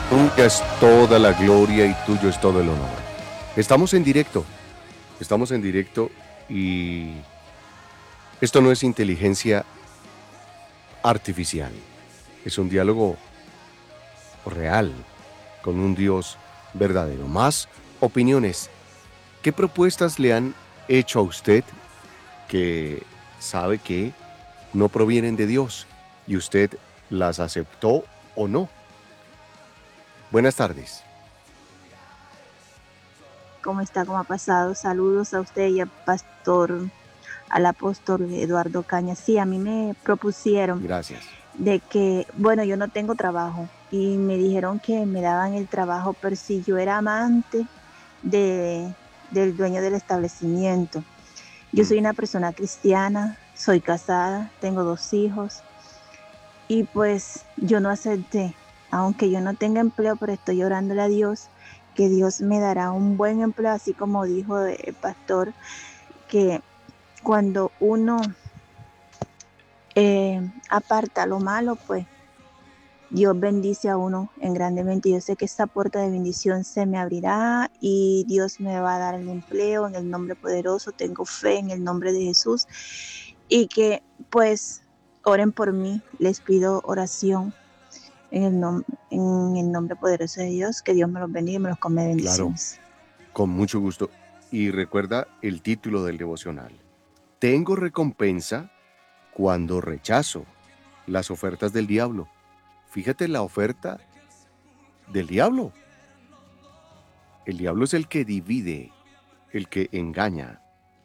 Tuya es toda la gloria y tuyo es todo el honor. Estamos en directo, estamos en directo y esto no es inteligencia artificial, es un diálogo real con un Dios verdadero. Más opiniones. ¿Qué propuestas le han hecho a usted que sabe que no provienen de Dios y usted las aceptó o no? Buenas tardes. ¿Cómo está? ¿Cómo ha pasado? Saludos a usted y al apóstol Eduardo Cañas. Sí, a mí me propusieron Gracias. de que, bueno, yo no tengo trabajo y me dijeron que me daban el trabajo, pero si yo era amante de, del dueño del establecimiento. Yo Mm. soy una persona cristiana, soy casada, tengo 2 hijos y pues yo no acepté, aunque yo no tenga empleo, pero estoy orándole a Dios que Dios me dará un buen empleo, así como dijo el pastor, que cuando uno aparta lo malo, pues Dios bendice a uno en grandemente. Yo sé que esa puerta de bendición se me abrirá y Dios me va a dar el empleo en el nombre poderoso. Tengo fe en el nombre de Jesús y que pues oren por mí. Les pido oración en el nombre poderoso de Dios. Que Dios me los bendiga y me los come de Claro, bendiciones. con mucho gusto. Y recuerda el título del devocional. Tengo recompensa cuando rechazo las ofertas del diablo. Fíjate la oferta del diablo. El diablo es el que divide, el que engaña.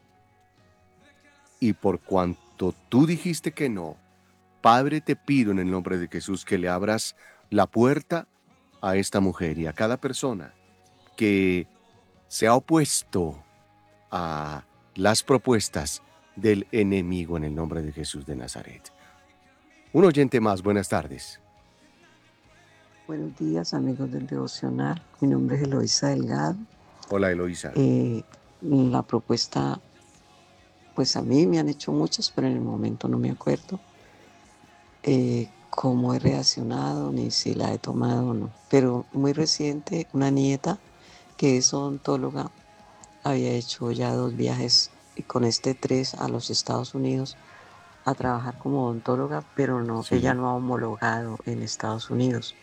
Y por cuanto tú dijiste que no, Padre, te pido en el nombre de Jesús que le abras la puerta a esta mujer y a cada persona que se ha opuesto a las propuestas del enemigo en el nombre de Jesús de Nazaret. Un oyente más, buenas tardes. Buenos días, amigos del devocional. Mi nombre es Eloisa Delgado. Hola, Eloísa. La propuesta, pues a mí me han hecho muchas, pero en el momento no me acuerdo cómo he reaccionado ni si la he tomado o no. Pero muy reciente, una nieta que es odontóloga había hecho ya 2 viajes y con este 3 a los Estados Unidos a trabajar como odontóloga, pero no, ella Sí, no ha homologado en Estados Unidos.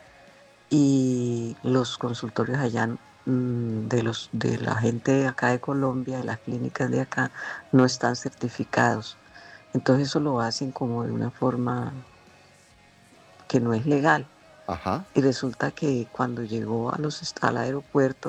Y los consultorios allá de la gente de acá de Colombia, de las clínicas de acá, no están certificados. Entonces eso lo hacen como de una forma que no es legal. ajá, Y resulta que cuando llegó al aeropuerto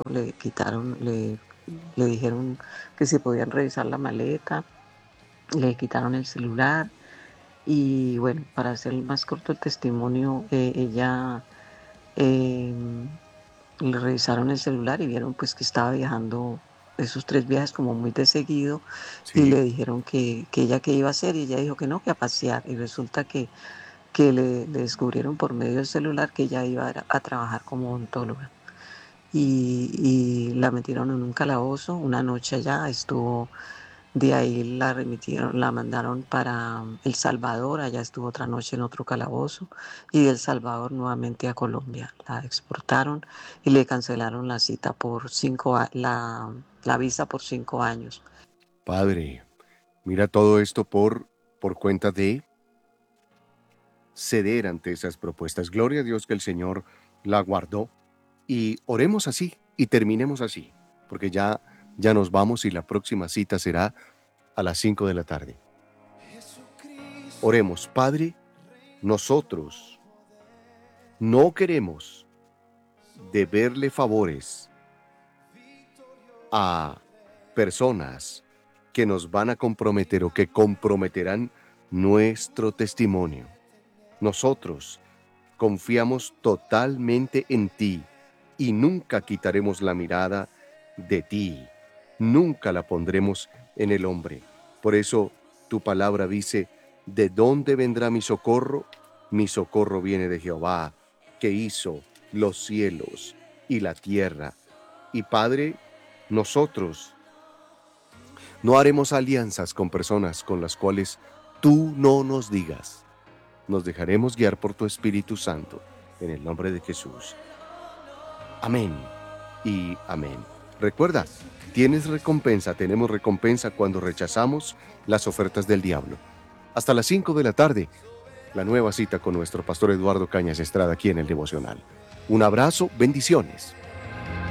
le dijeron que se podían revisar la maleta, le quitaron el celular y bueno, para hacer más corto el testimonio, ella eh, le revisaron el celular y vieron pues que estaba viajando esos 3 viajes como muy de seguido y sí. le dijeron que ella qué iba a hacer y ella dijo que no, que a pasear y resulta que le descubrieron por medio del celular que ella iba a trabajar como odontóloga y la metieron en un calabozo, una noche allá estuvo, de ahí la remitieron, la mandaron para El Salvador, allá estuvo otra noche en otro calabozo y de El Salvador nuevamente a Colombia. La exportaron y le cancelaron la cita por la visa por 5 años. Padre, mira todo esto por cuenta de ceder ante esas propuestas. Gloria a Dios que el Señor la guardó. Y oremos así y terminemos así, porque ya nos vamos y la próxima cita será a las 5 de la tarde. Oremos, Padre, nosotros no queremos deberle favores a personas que nos van a comprometer o que comprometerán nuestro testimonio. Nosotros confiamos totalmente en ti y nunca quitaremos la mirada de ti. Nunca la pondremos en el hombre. Por eso tu palabra dice, ¿de dónde vendrá mi socorro? Mi socorro viene de Jehová, que hizo los cielos y la tierra. Y Padre, nosotros no haremos alianzas con personas con las cuales tú no nos digas. Nos dejaremos guiar por tu Espíritu Santo, en el nombre de Jesús. Amén y amén. Recuerda, tenemos recompensa cuando rechazamos las ofertas del diablo. Hasta las 5 de la tarde, la nueva cita con nuestro pastor Eduardo Cañas Estrada aquí en el Devocional. Un abrazo, bendiciones.